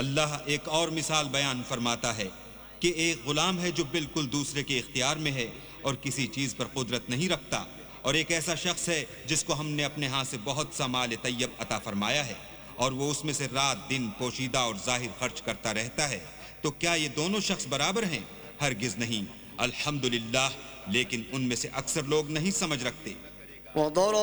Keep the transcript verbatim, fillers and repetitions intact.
अल्लाह एक और मिसाल बयान फरमाता है कि एक गुलाम है जो बिल्कुल दूसरे के इख्तियार में है और किसी चीज़ पर कुदरत नहीं रखता, और एक ऐसा शख्स है जिसको हमने अपने हाथ से बहुत सा माल तैयब अता फरमाया है और वो उसमें से रात दिन पोशीदा और जाहिर खर्च करता रहता है। तो क्या ये दोनों शख्स बराबर हैं? हरगिज़ नहीं। अल्हम्दुलिल्लाह, लेकिन उनमें से अक्सर लोग नहीं समझ रखते।